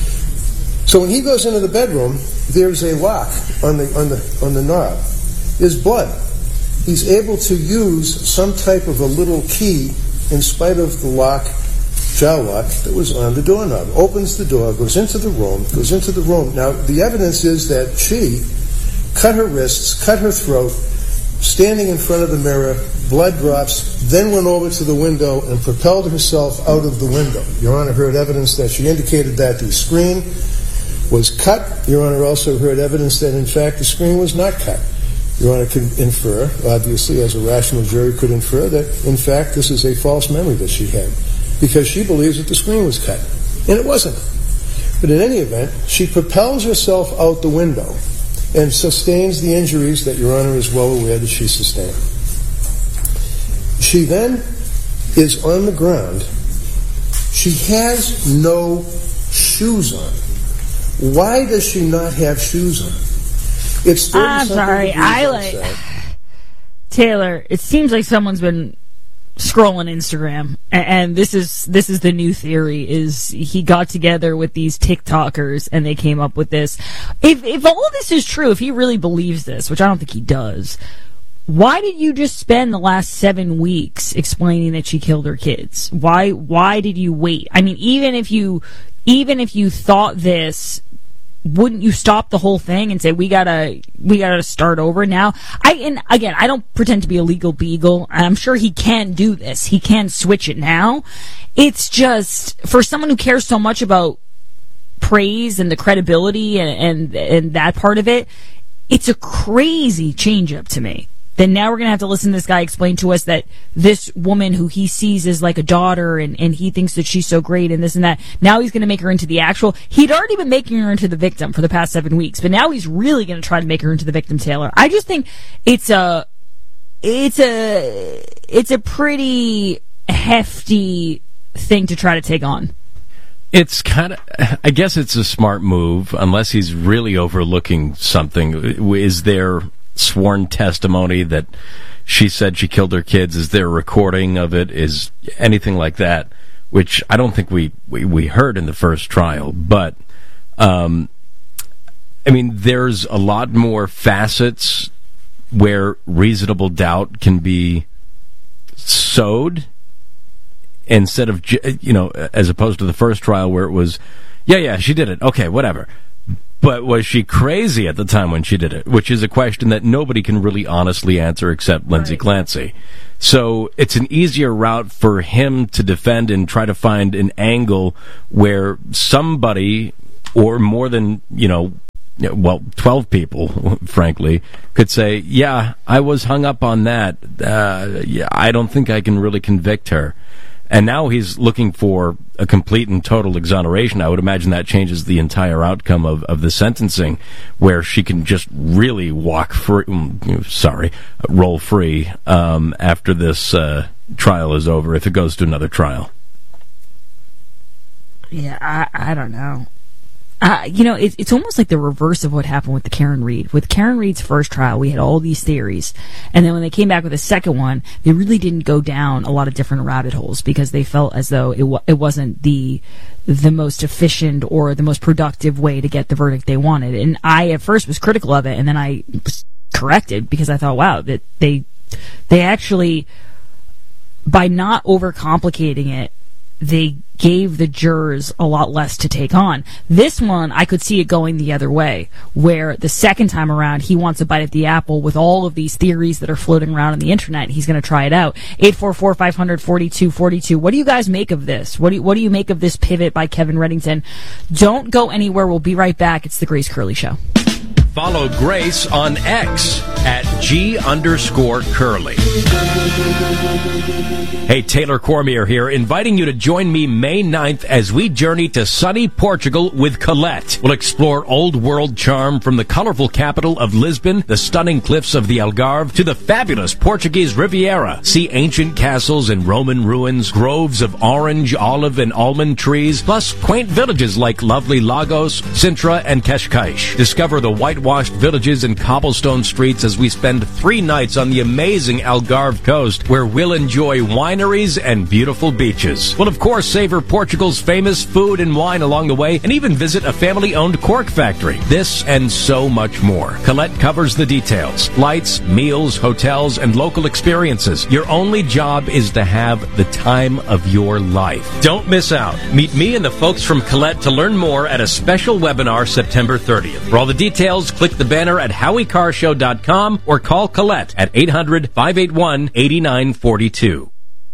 So when he goes into the bedroom, there's a lock on the on the on the knob. There's blood. He's able to use some type of a little key in spite of the lock, jaw lock, that was on the doorknob. Opens the door, goes into the room, goes into the room. Now, the evidence is that she cut her wrists, cut her throat, standing in front of the mirror, blood drops, then went over to the window and propelled herself out of the window. Your Honor heard evidence that she indicated that the screen was cut. Your Honor also heard evidence that, in fact, the screen was not cut. Your Honor could infer, obviously, as a rational jury could infer, that, in fact, this is a false memory that she had, because she believes that the screen was cut, and it wasn't. But in any event, she propels herself out the window and sustains the injuries that Your Honor is well aware that she sustained. She then is on the ground. She has no shoes on. Why does she not have shoes on? It's I'm sorry. I like Taylor. It seems like someone's been scrolling Instagram, and this is this is the new theory: is he got together with these TikTokers and they came up with this. If if all of this is true, if he really believes this, which I don't think he does, why did you just spend the last seven weeks explaining that she killed her kids? Why why did you wait? I mean, even if you even if you thought this, wouldn't you stop the whole thing and say we gotta we gotta start over now? I and again, I don't pretend to be a legal beagle. I'm sure he can do this. He can switch it now. It's just for someone who cares so much about praise and the credibility and and, and that part of it, it's a crazy change up to me. Then now we're going to have to listen to this guy explain to us that this woman who he sees as like a daughter and, and he thinks that she's so great and this and that, now he's going to make her into the actual, he'd already been making her into the victim for the past seven weeks, but now he's really going to try to make her into the victim, Taylor. I just think it's a, it's a, it's a pretty hefty thing to try to take on. It's kind of, I guess it's a smart move, unless he's really overlooking something. Is there sworn testimony that she said she killed her kids? Is there a recording of it? Is anything like that? Which I don't think we, we, we heard in the first trial. But um, I mean, there's a lot more facets where reasonable doubt can be sowed instead of, you know, as opposed to the first trial where it was, yeah, yeah, she did it. Okay, whatever. But was she crazy at the time when she did it? Which is a question that nobody can really honestly answer except Lindsay right. Clancy. So it's an easier route for him to defend and try to find an angle where somebody, or more than, you know, well, twelve people, frankly, could say, yeah, I was hung up on that. Uh, yeah, I don't think I can really convict her. And now he's looking for a complete and total exoneration. I would imagine that changes the entire outcome of, of the sentencing, where she can just really walk free, sorry, roll free um, after this uh, trial is over, if it goes to another trial. Yeah, I, I don't know. Uh, you know, it, it's almost like the reverse of what happened with the Karen Read. With Karen Read's first trial, we had all these theories. And then when they came back with the second one, they really didn't go down a lot of different rabbit holes because they felt as though it, w- it wasn't the the most efficient or the most productive way to get the verdict they wanted. And I, at first, was critical of it, and then I was corrected because I thought, wow, that they they actually, by not overcomplicating it, they gave the jurors a lot less to take on. This one, I could see it going the other way, where the second time around, he wants a bite at the apple with all of these theories that are floating around on the internet. He's going to try it out. eight four four, five hundred, forty-two forty-two. What do you guys make of this? What do you, what do you make of this pivot by Kevin Reddington? Don't go anywhere. We'll be right back. It's the Grace Curley Show. Follow Grace on X at G underscore Curly. Hey, Taylor Cormier here, inviting you to join me May ninth as we journey to sunny Portugal with Colette. We'll explore old world charm from the colorful capital of Lisbon, the stunning cliffs of the Algarve, to the fabulous Portuguese Riviera. See ancient castles and Roman ruins, groves of orange, olive, and almond trees, plus quaint villages like lovely Lagos, Sintra, and Cascais. Discover the whitewashed villages and cobblestone streets as we spend three nights on the amazing Algarve coast, where we'll enjoy wineries and beautiful beaches. We'll, of course, savor Portugal's famous food and wine along the way, and even visit a family-owned cork factory. This and so much more. Colette covers the details. Flights, meals, hotels, and local experiences. Your only job is to have the time of your life. Don't miss out. Meet me and the folks from Colette to learn more at a special webinar September thirtieth. For all the details, click the banner at howie car show dot com or call Colette at eight hundred, five eight one, eight nine four two.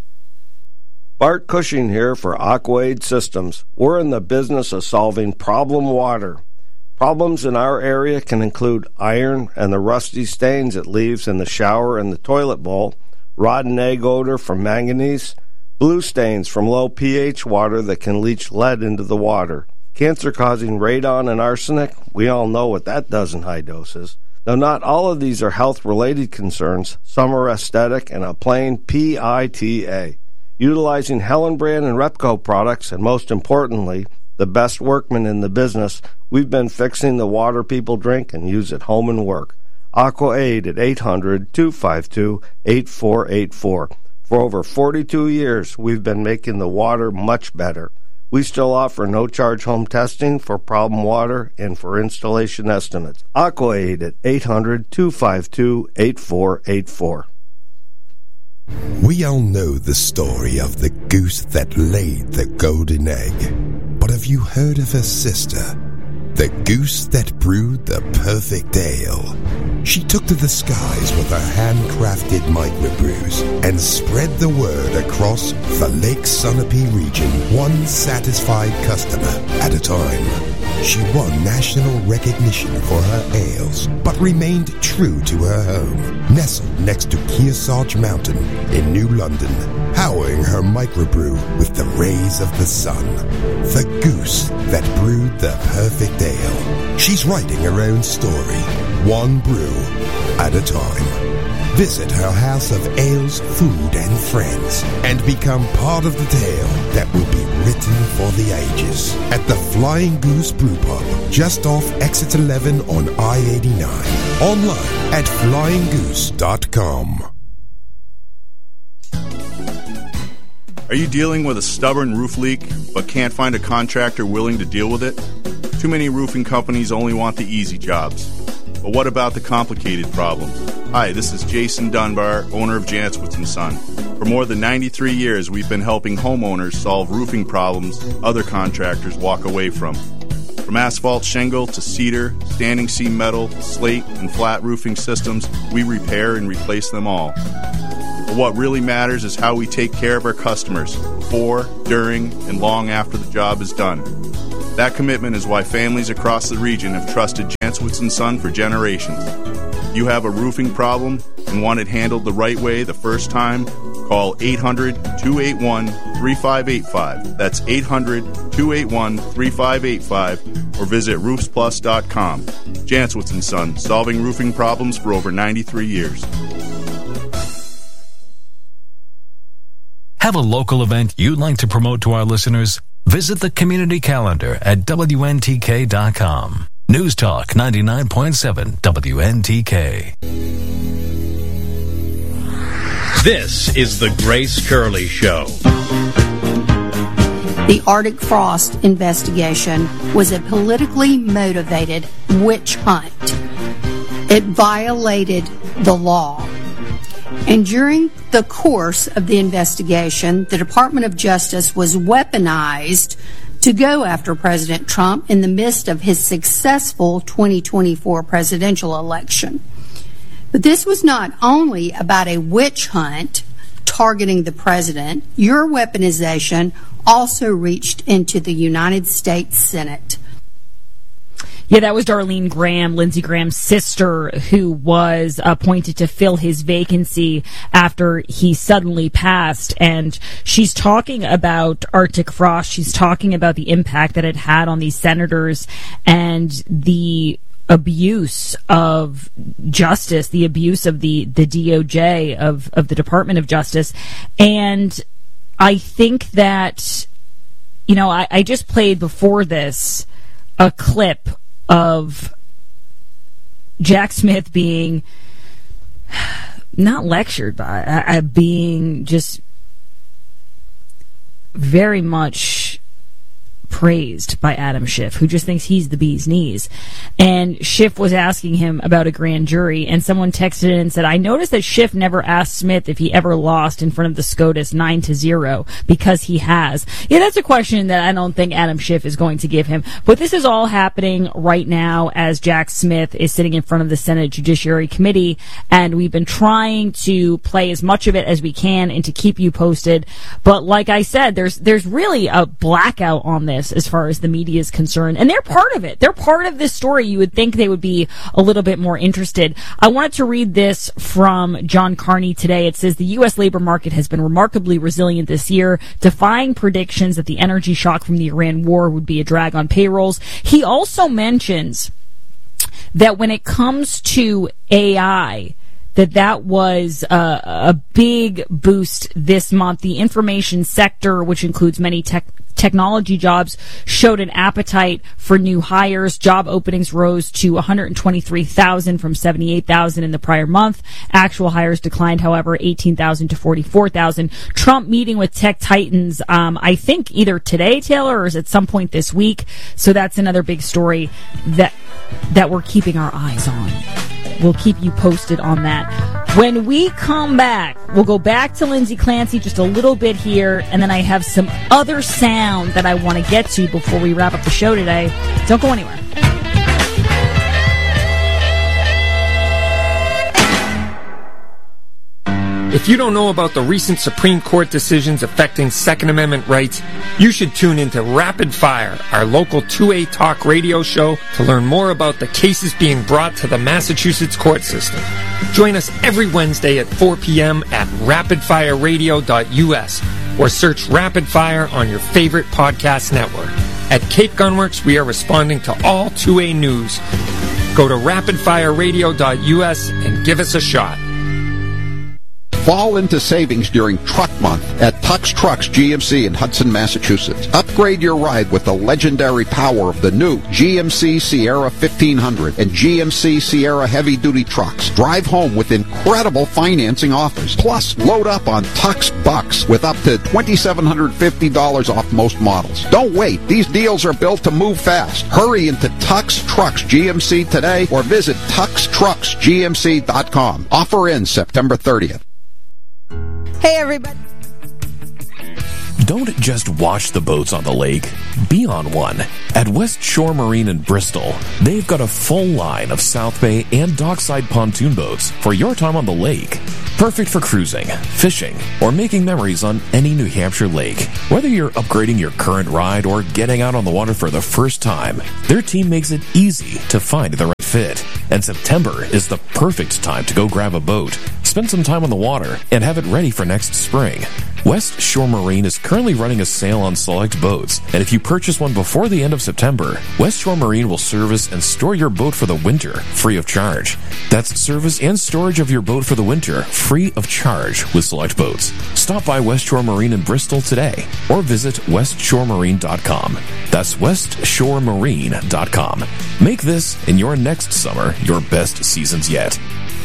Bart Cushing here for Aquaid Systems. We're in the business of solving problem water. Problems in our area can include iron and the rusty stains it leaves in the shower and the toilet bowl, rotten egg odor from manganese, blue stains from low pH water that can leach lead into the water, cancer-causing radon and arsenic. We all know what that does in high doses. Though not all of these are health-related concerns, some are aesthetic and a plain P I T A. Utilizing Hellenbrand and Repco products, and most importantly, the best workmen in the business, we've been fixing the water people drink and use at home and work. AquaAid at eight hundred, two five two, eight four eight four. For over forty-two years, we've been making the water much better. We still offer no-charge home testing for problem water and for installation estimates. AquaAid at eight hundred, two five two, eight four eight four. We all know the story of the goose that laid the golden egg. But have you heard of her sister? The goose that brewed the perfect ale. She took to the skies with her handcrafted microbrews and spread the word across the Lake Sunapee region, one satisfied customer at a time. She won national recognition for her ales, but remained true to her home, nestled next to Kearsarge Mountain in New London, powering her microbrew with the rays of the sun. The goose that brewed the perfect ale. She's writing her own story, one brew at a time. Visit her house of ales, food, and friends, and become part of the tale that will be written for the ages at the Flying Goose Brew Pub, just off Exit eleven on I eighty-nine. Online at flying goose dot com. Are you dealing with a stubborn roof leak but can't find a contractor willing to deal with it? Too many roofing companies only want the easy jobs. But what about the complicated problems? Hi, this is Jason Dunbar, owner of Jantzwitz and Son. For more than ninety-three years, we've been helping homeowners solve roofing problems other contractors walk away from. From asphalt shingle to cedar, standing seam metal, slate, and flat roofing systems, we repair and replace them all. But what really matters is how we take care of our customers before, during, and long after the job is done. That commitment is why families across the region have trusted Jantzwitz and Son for generations. If you have a roofing problem and want it handled the right way the first time, call eight hundred, two eight one, three five eight five. That's eight hundred, two eight one, three five eight five or visit roofs plus dot com. Jantzwitz and Son, solving roofing problems for over ninety-three years. Have a local event you'd like to promote to our listeners? Visit the community calendar at W N T K dot com. News Talk ninety-nine point seven W N T K. This is the Grace Curley Show. The Arctic Frost investigation was a politically motivated witch hunt. It violated the law. And during the course of the investigation, the Department of Justice was weaponized to go after President Trump in the midst of his successful twenty twenty-four presidential election. But this was not only about a witch hunt targeting the president. Your weaponization also reached into the United States Senate. Yeah, that was Darlene Graham, Lindsey Graham's sister, who was appointed to fill his vacancy after he suddenly passed. And she's talking about Arctic frost. She's talking about the impact that it had on these senators and the abuse of justice, the abuse of the, the D O J, of, of the Department of Justice. And I think that, you know, I, I just played before this a clip of Jack Smith being not lectured by, uh, being just very much praised by Adam Schiff, who just thinks he's the bee's knees. And Schiff was asking him about a grand jury, and someone texted in and said, I noticed that Schiff never asked Smith if he ever lost in front of the SCOTUS nine to zero, because he has. Yeah, that's a question that I don't think Adam Schiff is going to give him. But this is all happening right now as Jack Smith is sitting in front of the Senate Judiciary Committee, and we've been trying to play as much of it as we can and to keep you posted. But like I said, there's there's really a blackout on this as far as the media is concerned, and they're part of it. They're part of this story. You would think they would be a little bit more interested. I wanted to read this from John Carney today. It says the U S labor market has been remarkably resilient this year, defying predictions that the energy shock from the Iran war would be a drag on payrolls. He also mentions that when it comes to A I, that that was uh, a big boost this month. The information sector, which includes many tech technology jobs, showed an appetite for new hires. Job openings rose to one hundred twenty-three thousand from seventy-eight thousand in the prior month. Actual hires declined, however, eighteen thousand to forty-four thousand. Trump meeting with tech titans, um, I think either today, Taylor, or is at some point this week. So that's another big story that that we're keeping our eyes on. We'll keep you posted on that. When we come back, we'll go back to Lindsay Clancy just a little bit here, and then I have some other sound that I want to get to before we wrap up the show today. Don't go anywhere. If you don't know about the recent Supreme Court decisions affecting Second Amendment rights, you should tune into Rapid Fire, our local two A talk radio show, to learn more about the cases being brought to the Massachusetts court system. Join us every Wednesday at four p.m. at rapid fire radio dot u s or search Rapid Fire on your favorite podcast network. At Cape Gunworks, we are responding to all two A news. Go to rapid fire radio dot u s and give us a shot. Fall into savings during Truck Month at Tux Trucks G M C in Hudson, Massachusetts. Upgrade your ride with the legendary power of the new G M C Sierra fifteen hundred and G M C Sierra heavy-duty trucks. Drive home with incredible financing offers. Plus, load up on Tux Bucks with up to two thousand seven hundred fifty dollars off most models. Don't wait. These deals are built to move fast. Hurry into Tux Trucks G M C today or visit tux trucks g m c dot com. Offer ends September thirtieth. Hey, everybody. Don't just watch the boats on the lake. Be on one. At West Shore Marine in Bristol, they've got a full line of South Bay and dockside pontoon boats for your time on the lake. Perfect for cruising, fishing, or making memories on any New Hampshire lake. Whether you're upgrading your current ride or getting out on the water for the first time, their team makes it easy to find the right fit. And September is the perfect time to go grab a boat, spend some time on the water, and have it ready for next spring. West Shore Marine is currently running a sale on select boats, and if you purchase one before the end of September, West Shore Marine will service and store your boat for the winter, free of charge. That's service and storage of your boat for the winter, free of charge with select boats. Stop by West Shore Marine in Bristol today, or visit west shore marine dot com. That's west shore marine dot com. Make this and your next summer your best seasons yet.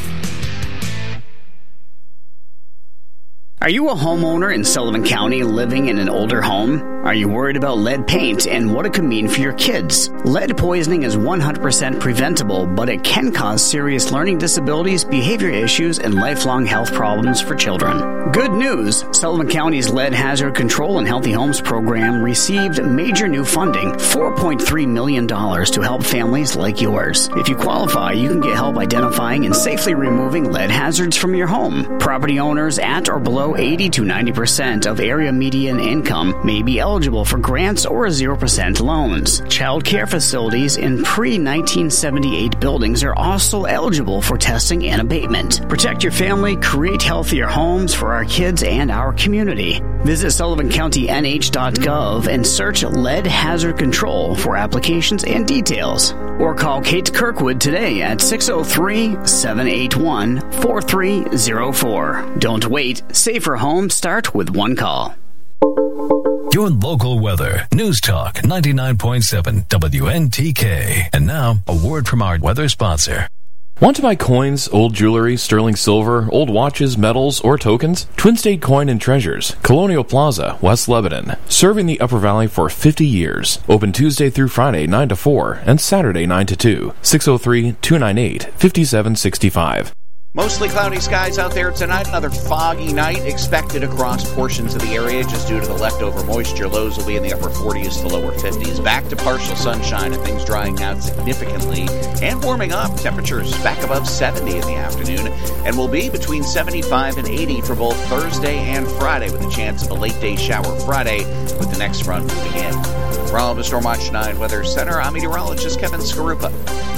Are you a homeowner in Sullivan County living in an older home? Are you worried about lead paint and what it could mean for your kids? Lead poisoning is one hundred percent preventable, but it can cause serious learning disabilities, behavior issues, and lifelong health problems for children. Good news! Sullivan County's Lead Hazard Control and Healthy Homes program received major new funding, four point three million dollars, to help families like yours. If you qualify, you can get help identifying and safely removing lead hazards from your home. Property owners at or below eighty to ninety percent of area median income may be eligible for grants or zero percent loans. Child care facilities in pre nineteen seventy-eight buildings are also eligible for testing and abatement. Protect your family, create healthier homes for our kids and our community. Visit sullivan county n h dot gov and search Lead Hazard Control for applications and details. Or call Kate Kirkwood today at six oh three, seven eight one, four three oh four. Don't wait. Safer homes start with one call. Your local weather. News Talk ninety-nine point seven W N T K. And now, a word from our weather sponsor. Want to buy coins, old jewelry, sterling silver, old watches, medals, or tokens? Twin State Coin and Treasures, Colonial Plaza, West Lebanon. Serving the Upper Valley for fifty years. Open Tuesday through Friday, nine to four, and Saturday, nine to two. six oh three, two nine eight, five seven six five. Mostly cloudy skies out there tonight. Another foggy night expected across portions of the area just due to the leftover moisture. Lows will be in the upper forties to lower fifties. Back to partial sunshine and things drying out significantly and warming up. Temperatures back above seventy in the afternoon and will be between seventy-five and eighty for both Thursday and Friday, with a chance of a late day shower Friday with the next front moving in. From the Storm Watch nine Weather Center, I'm meteorologist Kevin Skarupa.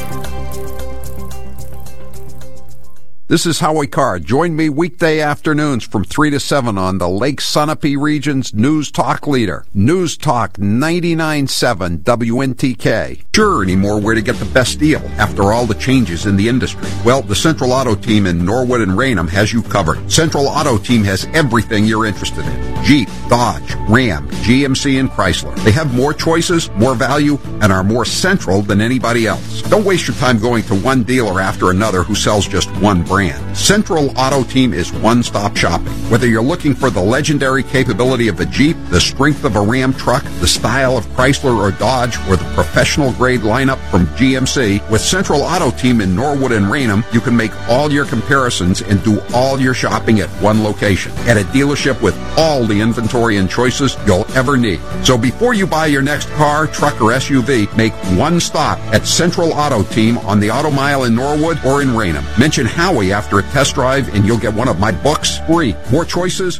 This is Howie Carr. Join me weekday afternoons from three to seven on the Lake Sunapee region's News Talk leader, News Talk ninety-nine point seven W N T K. Sure anymore where to get the best deal after all the changes in the industry. Well, the Central Auto Team in Norwood and Raynham has you covered. Central Auto Team has everything you're interested in. Jeep, Dodge, Ram, G M C, and Chrysler. They have more choices, more value, and are more central than anybody else. Don't waste your time going to one dealer after another who sells just one brand. Central Auto Team is one-stop shopping. Whether you're looking for the legendary capability of a Jeep, the strength of a Ram truck, the style of Chrysler or Dodge, or the professional-grade lineup from G M C, with Central Auto Team in Norwood and Raynham, you can make all your comparisons and do all your shopping at one location, at a dealership with all the inventory and choices you'll ever need. So before you buy your next car, truck, or S U V, make one stop at Central Auto Team on the Auto Mile in Norwood or in Raynham. Mention Howie after a test drive and you'll get one of my books free. More choices?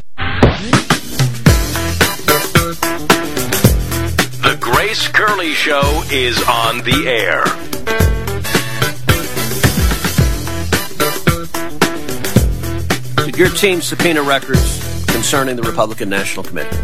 The Grace Curley Show is on the air. Did your team subpoena records concerning the Republican National Committee?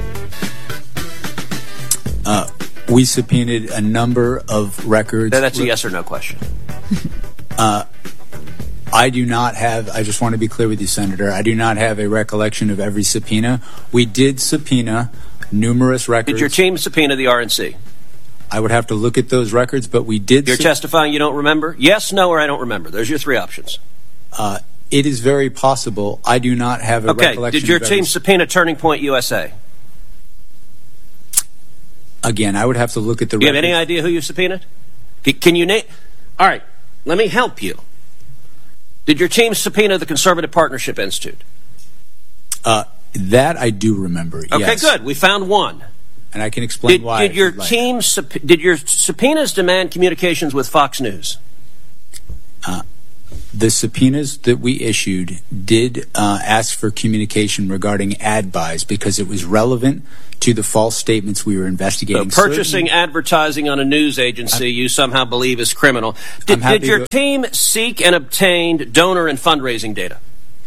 Uh, we subpoenaed a number of records. That's a yes or no question. Uh, I do not have, I just want to be clear with you, Senator, I do not have a recollection of every subpoena. We did subpoena numerous records. Did your team subpoena the R N C? I would have to look at those records, but we did... You're testifying you don't remember? Yes, no, or I don't remember. There's your three options. Uh, it is very possible. I do not have a okay. recollection. Okay, did your of team every... subpoena Turning Point U S A? Again, I would have to look at the Do you records. have any idea who you subpoenaed? Can you name... All right, let me help you. Did your team subpoena the Conservative Partnership Institute? Uh, that I do remember, Okay, yes. good. We found one. And I can explain Did, why. did your like. team sub- did your subpoenas demand communications with Fox News? Uh, the subpoenas that we issued did uh, ask for communication regarding ad buys because it was relevant to the false statements we were investigating. So purchasing Certainly, advertising on a news agency I'm, you somehow believe is criminal. Did, did your to, team seek and obtain donor and fundraising data?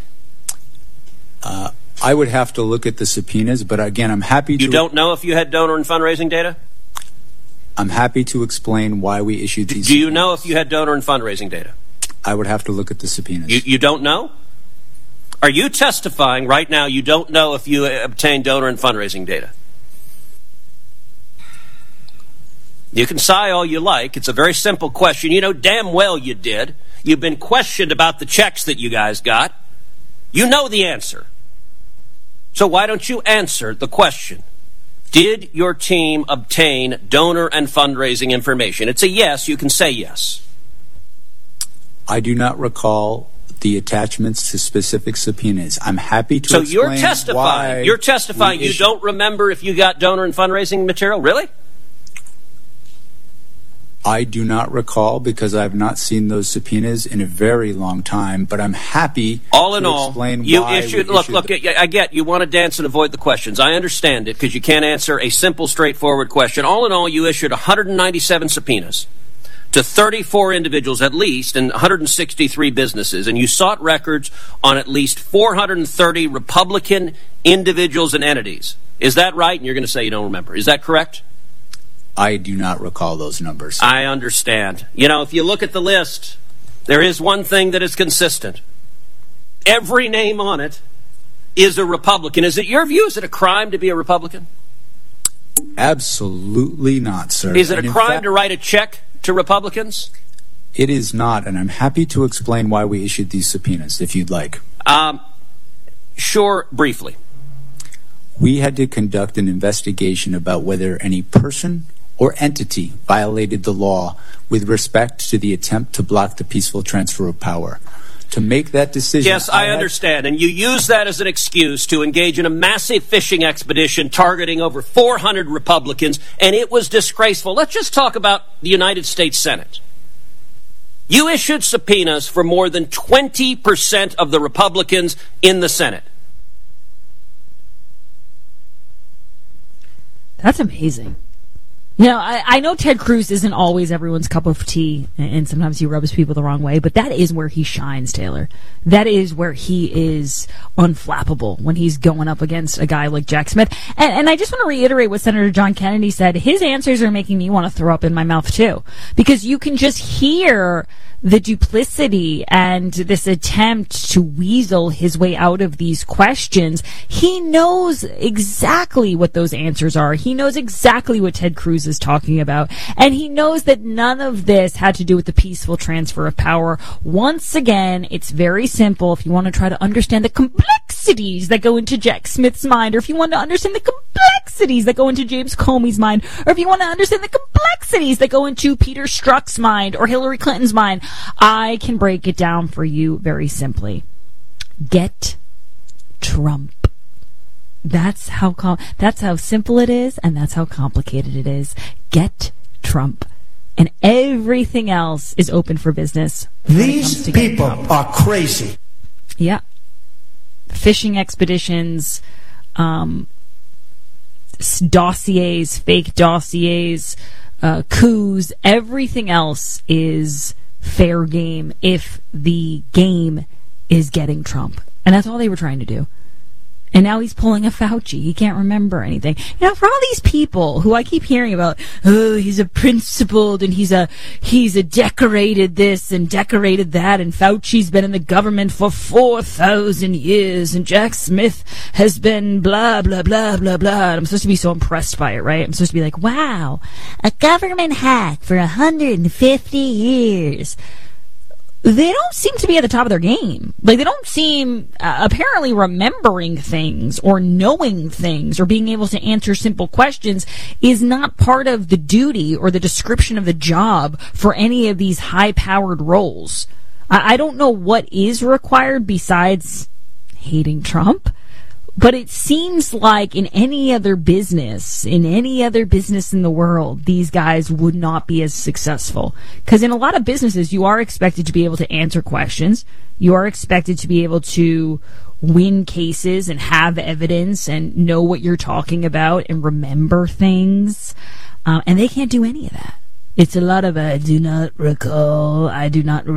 Uh, I would have to look at the subpoenas, but again, I'm happy to... You don't know if you had donor and fundraising data? I'm happy to explain why we issued these Do you subpoenas. know if you had donor and fundraising data? I would have to look at the subpoenas. You, you don't know? Are you testifying right now you don't know if you obtained donor and fundraising data? You can sigh all you like. It's a very simple question. You know damn well you did. You've been questioned about the checks that you guys got. You know the answer. So why don't you answer the question? Did your team obtain donor and fundraising information? It's a yes. You can say yes. I do not recall the attachments to specific subpoenas. I'm happy to so explain you're testifying. why You're testifying you issued... don't remember if you got donor and fundraising material? Really? I do not recall because I have not seen those subpoenas in a very long time, but I'm happy all in to all, explain you why issued, we look, issued look, the... I get you want to dance and avoid the questions. I understand it because you can't answer a simple, straightforward question. All in all, you issued one hundred ninety-seven subpoenas to thirty-four individuals at least and one hundred sixty-three businesses, and you sought records on at least four hundred thirty Republican individuals and entities. Is that right? And you're going to say you don't remember. Is that correct? I do not recall those numbers. I understand. You know, if you look at the list, there is one thing that is consistent. Every name on it is a Republican. Is it your view? Is it a crime to be a Republican? Absolutely not, sir. Is it and a crime fact, to write a check to Republicans? It is not, and I'm happy to explain why we issued these subpoenas, if you'd like. Um, sure, briefly. We had to conduct an investigation about whether any person or entity violated the law with respect to the attempt to block the peaceful transfer of power. To make that decision... Yes, I, I understand. And you use that as an excuse to engage in a massive fishing expedition targeting over four hundred Republicans, and it was disgraceful. Let's just talk about the United States Senate. You issued subpoenas for more than twenty percent of the Republicans in the Senate. That's amazing. You know, I, I know Ted Cruz isn't always everyone's cup of tea, and sometimes he rubs people the wrong way, but that is where he shines, Taylor. That is where he is unflappable, when he's going up against a guy like Jack Smith. And, and I just want to reiterate what Senator John Kennedy said. His answers are making me want to throw up in my mouth, too. Because you can just hear the duplicity and this attempt to weasel his way out of these questions. He knows exactly what those answers are. He knows exactly what Ted Cruz is talking about. And he knows that none of this had to do with the peaceful transfer of power. Once again, it's very simple. If you want to try to understand the complexities that go into Jack Smith's mind, or if you want to understand the complexities that go into James Comey's mind, or if you want to understand the complexities that go into Peter Strzok's mind or Hillary Clinton's mind, I can break it down for you very simply. Get Trump. That's how com- that's how simple it is, and that's how complicated it is. Get Trump. And everything else is open for business. These people are crazy. Yeah. Fishing expeditions, um, dossiers, fake dossiers, uh, coups, everything else is fair game if the game is getting Trump. And that's all they were trying to do. And now he's pulling a Fauci. He can't remember anything. You know, for all these people who I keep hearing about, oh, he's a principled and he's a he's a decorated this and decorated that, and Fauci's been in the government for four thousand years, and Jack Smith has been blah, blah, blah, blah, blah. And I'm supposed to be so impressed by it, right? I'm supposed to be like, wow, a government hack for one hundred fifty years. They don't seem to be at the top of their game. Like, they don't seem uh, apparently remembering things or knowing things or being able to answer simple questions is not part of the duty or the description of the job for any of these high-powered roles. I, I don't know what is required besides hating Trump. But it seems like in any other business, in any other business in the world, these guys would not be as successful. Because in a lot of businesses, you are expected to be able to answer questions. You are expected to be able to win cases and have evidence and know what you're talking about and remember things. Uh, and they can't do any of that. It's a lot of, I do not recall, I do not